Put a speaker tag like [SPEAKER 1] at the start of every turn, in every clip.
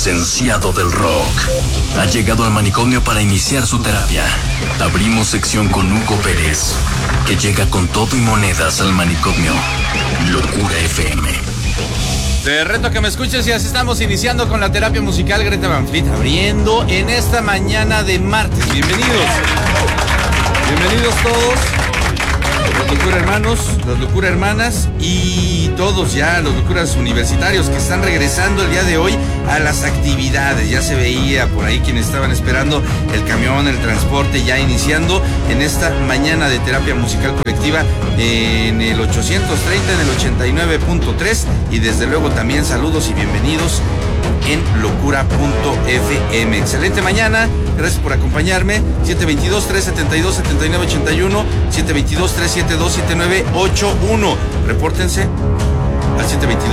[SPEAKER 1] licenciado del rock, ha llegado al manicomio para iniciar su terapia. Abrimos sección con Hugo Pérez, que llega con todo y monedas al manicomio. Locura FM.
[SPEAKER 2] Te reto a que me escuches y así estamos iniciando con la terapia musical. Greta Van Fleet abriendo en esta mañana de martes. Bienvenidos. Bienvenidos todos. Los Locura Hermanos, los Locura Hermanas y todos ya, los Locuras Universitarios que están regresando el día de hoy a las actividades. Ya se veía por ahí quienes estaban esperando el camión, el transporte, ya iniciando en esta mañana de terapia musical colectiva en el 830, en el 89.3 y desde luego también saludos y bienvenidos en locura.fm. Excelente mañana, gracias por acompañarme. 722-372-7981, 722-372-7981. Repórtense al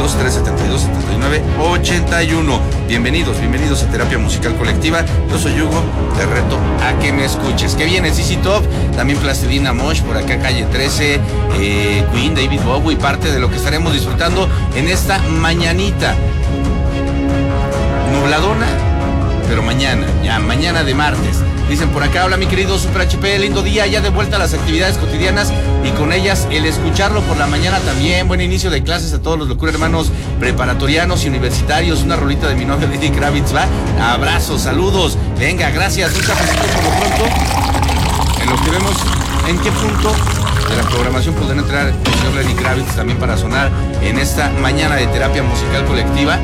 [SPEAKER 2] 722-372-7981. Bienvenidos a Terapia Musical Colectiva. Yo soy Hugo, te reto a que me escuches. Que viene CC Top, también Plastilina Mosh, por acá Calle 13, Queen, David Bowie, parte de lo que estaremos disfrutando en esta mañanita. Nubladona, pero mañana de martes. Dicen por acá, hola mi querido Super HP, lindo día, ya de vuelta a las actividades cotidianas y con ellas el escucharlo por la mañana también. Buen inicio de clases a todos los Locura Hermanos preparatorianos y universitarios. Una rolita de mi novia Lady Kravitz, va. Abrazos, saludos, venga, gracias. Un cafecito como pronto, en lo que vemos en qué punto de la programación podrá entrar el señor Lady Kravitz también para sonar en esta mañana de terapia musical colectiva.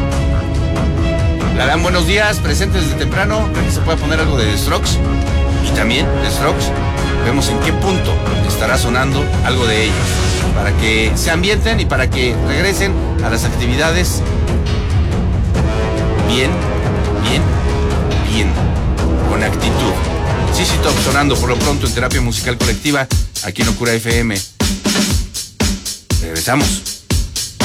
[SPEAKER 2] Le dan buenos días, presentes desde temprano. Creo que se puede poner algo de The Strokes. Y también The Strokes, vemos en qué punto estará sonando algo de ellos. Para que se ambienten y para que regresen a las actividades bien, con actitud. CC Top sonando por lo pronto en terapia musical colectiva, aquí en Locura FM. Regresamos.